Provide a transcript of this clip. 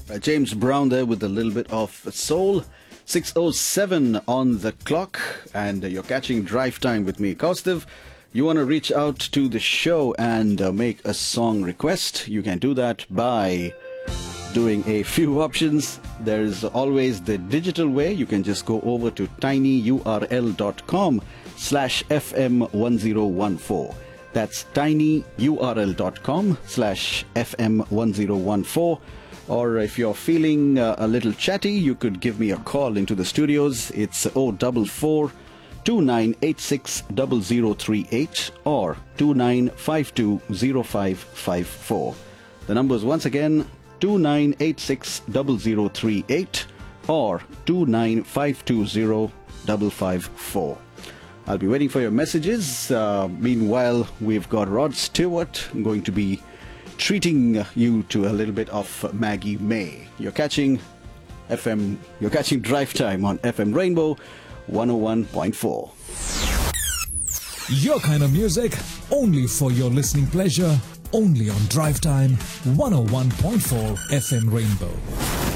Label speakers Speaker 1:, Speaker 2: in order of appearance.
Speaker 1: James Brown there with a little bit of soul. 6:07 on the clock, and you're catching Drive Time with me, Kaustav. You want to reach out to the show and make a song request? You can do that by doing a few options. There's always the digital way. You can just go over to tinyurl.com/FM1014. That's tinyurl.com/FM1014. Or if you're feeling a little chatty, you could give me a call into the studios. It's 044 2986 0038 or 29520554. The numbers once again, 2986 0038 or 29520554. I'll be waiting for your messages. Meanwhile, we've got Rod Stewart going to be treating you to a little bit of Maggie May. You're catching Drive Time on FM Rainbow 101.4.
Speaker 2: Your kind of music, only for your listening pleasure, only on Drive Time 101.4 FM Rainbow.